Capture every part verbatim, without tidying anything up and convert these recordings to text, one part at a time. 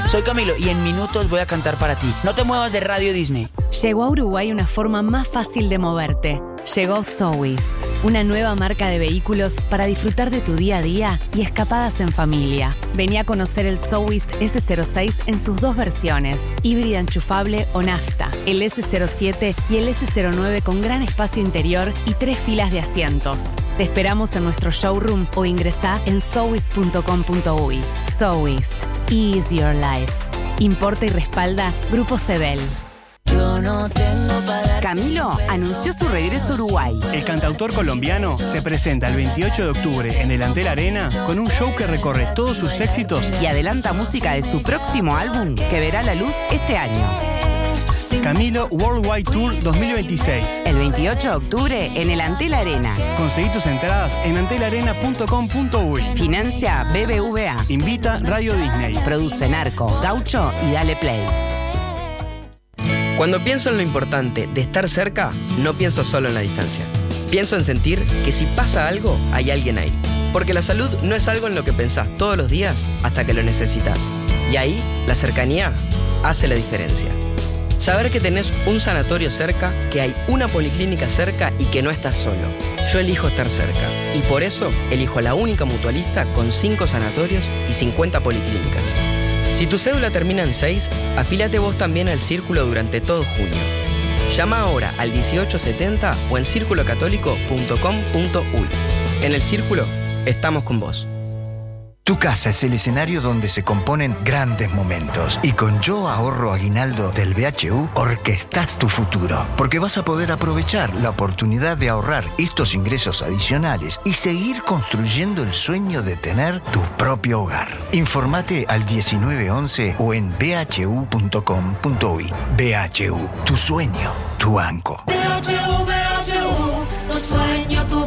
Soy Camilo y en minutos voy a cantar para ti. No te muevas de Radio Disney. Llegó a Uruguay una forma más fácil de moverte. Llegó Sowist, una nueva marca de vehículos para disfrutar de tu día a día y escapadas en familia. Vení a conocer el Sowist ese cero seis en sus dos versiones, híbrida enchufable o nafta, el ese cero siete y el ese cero nueve con gran espacio interior y tres filas de asientos. Te esperamos en nuestro showroom o ingresá en sowist punto com punto uy. Sowist, ease your life. Importa y respalda Grupo Sebel. Yo no tengo para... Camilo anunció su regreso a Uruguay. El cantautor colombiano se presenta el veintiocho de octubre en el Antel Arena con un show que recorre todos sus éxitos y adelanta música de su próximo álbum que verá la luz este año. Camilo Worldwide Tour dos mil veintiséis. El veintiocho de octubre en el Antel Arena. Conseguí tus entradas en antel arena punto com punto uy. Financia B B V A. Invita Radio Disney. Produce Narco, Gaucho y Dale Play. Cuando pienso en lo importante de estar cerca, no pienso solo en la distancia. Pienso en sentir que si pasa algo, hay alguien ahí. Porque la salud no es algo en lo que pensás todos los días hasta que lo necesitas. Y ahí, la cercanía hace la diferencia. Saber que tenés un sanatorio cerca, que hay una policlínica cerca y que no estás solo. Yo elijo estar cerca. Y por eso, elijo la única mutualista con cinco sanatorios y cincuenta policlínicas. Si tu cédula termina en seis, afíliate vos también al Círculo durante todo junio. Llama ahora al dieciocho setenta o en círculo católico punto com punto uy. En el Círculo, estamos con vos. Tu casa es el escenario donde se componen grandes momentos. Y con Yo Ahorro Aguinaldo del B H U, orquestás tu futuro. Porque vas a poder aprovechar la oportunidad de ahorrar estos ingresos adicionales y seguir construyendo el sueño de tener tu propio hogar. Informate al diecinueve once o en b h u punto com punto uy. B H U, tu sueño, tu banco. B H U, B H U, tu sueño, tu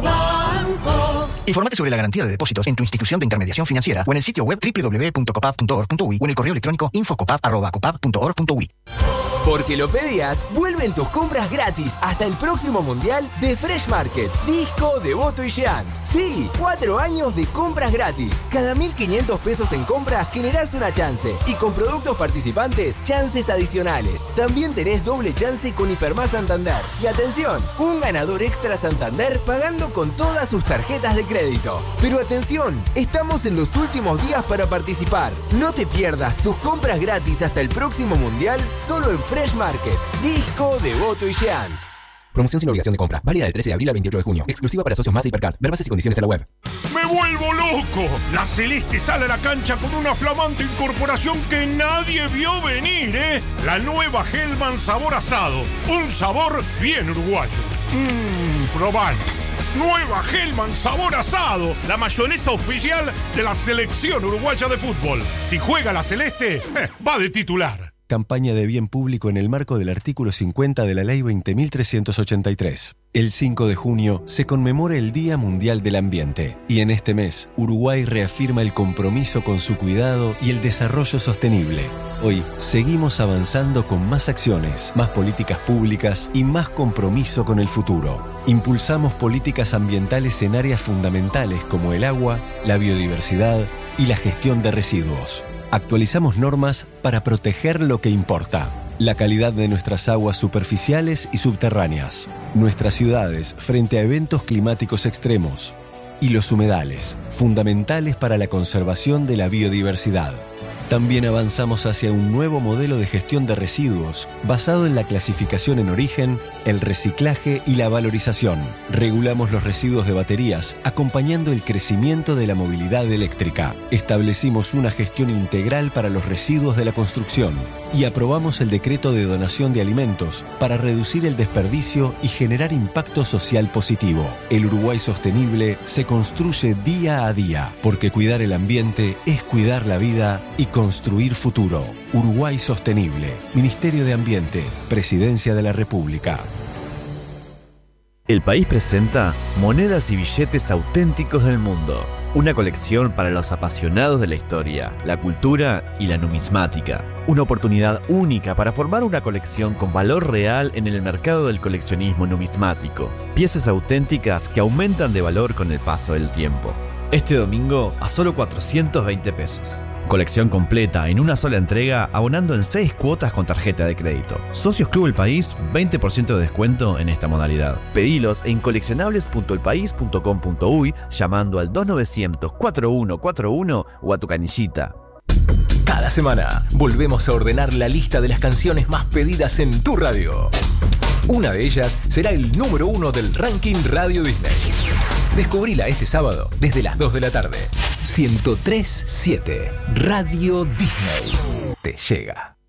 banco. Informate sobre la garantía de depósitos en tu institución de intermediación financiera o en el sitio web doble u doble u doble u punto copap punto org punto uy o en el correo electrónico info copap arroba copap punto org punto uy. Porque lo pedías, vuelven tus compras gratis hasta el próximo mundial de Fresh Market, Disco, Devoto y Jean. Sí, cuatro años de compras gratis. Cada mil quinientos pesos en compras generás una chance. Y con productos participantes, chances adicionales. También tenés doble chance con Hipermás Santander. Y atención, un ganador extra Santander pagando con todas sus tarjetas de crédito. Pero atención, estamos en los últimos días para participar. No te pierdas tus compras gratis hasta el próximo mundial solo en Fresh Market, Disco, Devoto y Jean. Promoción sin obligación de compra. Válida del trece de abril al veintiocho de junio. Exclusiva para socios Mazda y Hipercard. Ver bases y condiciones en la web. ¡Me vuelvo loco! La Celeste sale a la cancha con una flamante incorporación que nadie vio venir, ¿eh? La nueva Hellman sabor asado. Un sabor bien uruguayo. Mmm, probad. Nueva Hellman sabor asado. La mayonesa oficial de la selección uruguaya de fútbol. Si juega la Celeste, eh, va de titular. Campaña de bien público en el marco del artículo cincuenta de la Ley veinte mil trescientos ochenta y tres. El cinco de junio se conmemora el Día Mundial del Ambiente y en este mes Uruguay reafirma el compromiso con su cuidado y el desarrollo sostenible. Hoy seguimos avanzando con más acciones, más políticas públicas y más compromiso con el futuro. Impulsamos políticas ambientales en áreas fundamentales como el agua, la biodiversidad y la gestión de residuos. Actualizamos normas para proteger lo que importa. La calidad de nuestras aguas superficiales y subterráneas. Nuestras ciudades frente a eventos climáticos extremos. Y los humedales, fundamentales para la conservación de la biodiversidad. También avanzamos hacia un nuevo modelo de gestión de residuos basado en la clasificación en origen, el reciclaje y la valorización. Regulamos los residuos de baterías, acompañando el crecimiento de la movilidad eléctrica. Establecimos una gestión integral para los residuos de la construcción y aprobamos el decreto de donación de alimentos para reducir el desperdicio y generar impacto social positivo. El Uruguay sostenible se construye día a día, porque cuidar el ambiente es cuidar la vida y construir futuro. Uruguay Sostenible. Ministerio de Ambiente. Presidencia de la República. El País presenta Monedas y billetes auténticos del mundo. Una colección para los apasionados de la historia, la cultura y la numismática. Una oportunidad única para formar una colección con valor real en el mercado del coleccionismo numismático. Piezas auténticas que aumentan de valor con el paso del tiempo. Este domingo a solo cuatrocientos veinte pesos. Colección completa en una sola entrega, abonando en seis cuotas con tarjeta de crédito. Socios Club El País, veinte por ciento de descuento en esta modalidad. Pedilos en coleccionables punto el país punto com punto uy llamando al dos novecientos cuarenta y uno cuarenta y uno o a tu canillita. Cada semana volvemos a ordenar la lista de las canciones más pedidas en tu radio. Una de ellas será el número uno del ranking Radio Disney. Descubrila este sábado desde las dos de la tarde. ciento tres punto siete Radio Disney te llega.